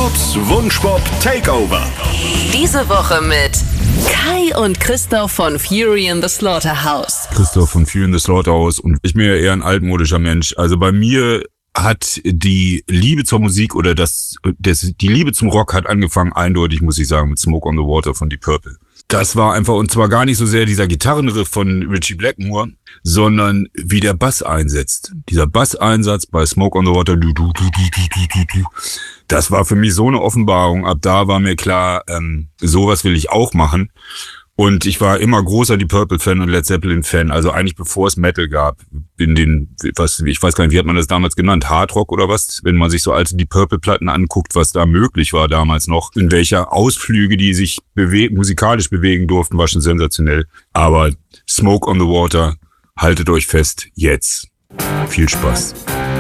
Bobs Wunschbob Takeover. Diese Woche mit Kai und Christoph von Fury in the Slaughterhouse. Christoph von Fury in the Slaughterhouse, und ich bin ja eher ein altmodischer Mensch. Also bei mir hat die Liebe zur Musik oder die Liebe zum Rock hat angefangen, eindeutig, muss ich sagen, mit Smoke on the Water von Deep Purple. Das war einfach, und zwar gar nicht so sehr dieser Gitarrenriff von Ritchie Blackmore, sondern wie der Bass einsetzt. Dieser Basseinsatz bei Smoke on the Water, das war für mich so eine Offenbarung. Ab da war mir klar, sowas will ich auch machen. Und ich war immer großer Deep Purple-Fan und Led Zeppelin-Fan. Also eigentlich bevor es Metal gab, ich weiß gar nicht, wie hat man das damals genannt? Hardrock oder was? Wenn man sich so alte Deep Purple-Platten anguckt, was da möglich war damals noch. In welcher Ausflüge die sich musikalisch bewegen durften, war schon sensationell. Aber Smoke on the Water, haltet euch fest, jetzt. Viel Spaß.